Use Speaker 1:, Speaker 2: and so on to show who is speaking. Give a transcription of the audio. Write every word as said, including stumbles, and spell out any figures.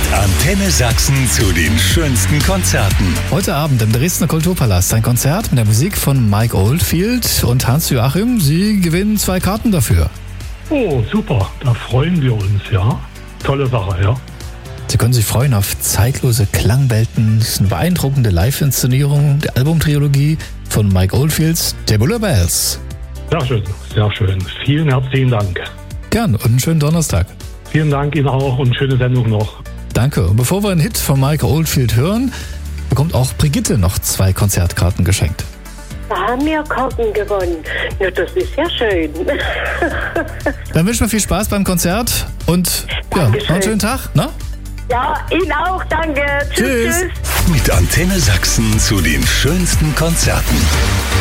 Speaker 1: Antenne Sachsen zu den schönsten Konzerten.
Speaker 2: Heute Abend im Dresdner Kulturpalast ein Konzert mit der Musik von Mike Oldfield und Hans-Joachim. Sie gewinnen zwei Karten dafür.
Speaker 3: Oh, super. Da freuen wir uns, ja. Tolle Sache, ja.
Speaker 2: Sie können sich freuen auf zeitlose Klangwelten. Es ist eine beeindruckende Live-Inszenierung der Albumtrilogie von Mike Oldfields Tubular Bells.
Speaker 3: Sehr schön, sehr schön. Vielen herzlichen Dank.
Speaker 2: Gern und einen schönen Donnerstag.
Speaker 3: Vielen Dank Ihnen auch und schöne Sendung noch.
Speaker 2: Danke. Und bevor wir einen Hit von Mike Oldfield hören, bekommt auch Brigitte noch zwei Konzertkarten geschenkt.
Speaker 4: Da haben wir Karten gewonnen. Na, das ist ja schön.
Speaker 2: Dann wünschen wir viel Spaß beim Konzert und ja, noch einen schönen Tag. Na?
Speaker 4: Ja, Ihnen auch, danke. Tschüss,
Speaker 2: Tschüss.
Speaker 4: tschüss.
Speaker 1: Mit Antenne Sachsen zu den schönsten Konzerten.